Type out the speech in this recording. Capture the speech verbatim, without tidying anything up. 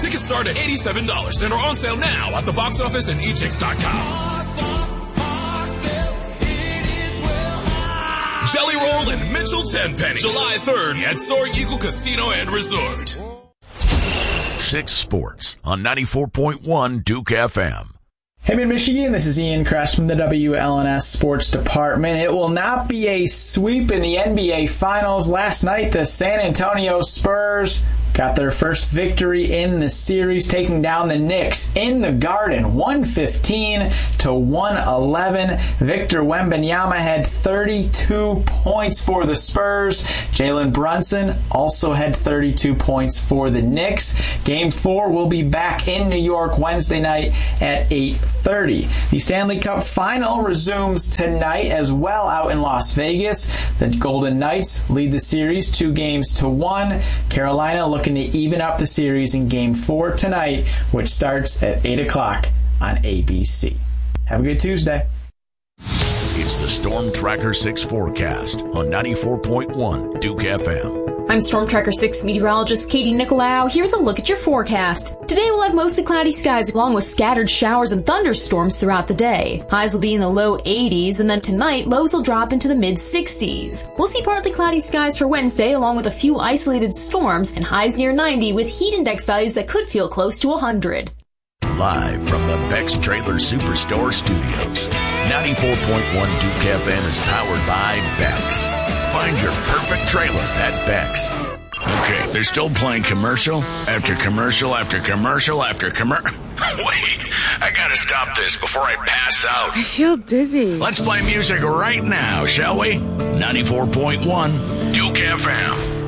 Tickets start at eighty-seven dollars and are on sale now at the box office and e chicks dot com. Jelly Roll and Mitchell Tenpenny, July third at Soaring Eagle Casino and Resort. Six Sports on ninety-four point one Duke F M. Hey, Mid-Michigan, this is Ian Kress from the W L N S Sports Department. It will not be a sweep in the N B A Finals. Last night, the San Antonio Spurs got their first victory in the series, taking down the Knicks in the Garden, one fifteen to one eleven. Victor Wembanyama had thirty-two points for the Spurs. Jalen Brunson also had thirty-two points for the Knicks. Game four will be back in New York Wednesday night at eight thirty. The Stanley Cup Final resumes tonight as well out in Las Vegas. The Golden Knights lead the series two games to one. Carolina looking to even up the series in Game four tonight, which starts at eight o'clock on A B C. Have a good Tuesday. It's the Storm Tracker six forecast on ninety-four point one Duke F M. I'm Storm Tracker six meteorologist Katie Nicolau here with a look at your forecast. Today we'll have mostly cloudy skies along with scattered showers and thunderstorms throughout the day. Highs will be in the low eighties, and then tonight lows will drop into the mid sixties. We'll see partly cloudy skies for Wednesday along with a few isolated storms and highs near ninety with heat index values that could feel close to one hundred. Live from the Beck's Trailer Superstore Studios, ninety-four point one Duke F M is powered by Beck's. Find your perfect trailer at Beck's. Okay, they're still playing commercial after commercial after commercial after commercial. Wait, I gotta stop this before I pass out. I feel dizzy. Let's play music right now, shall we? ninety-four point one Duke F M.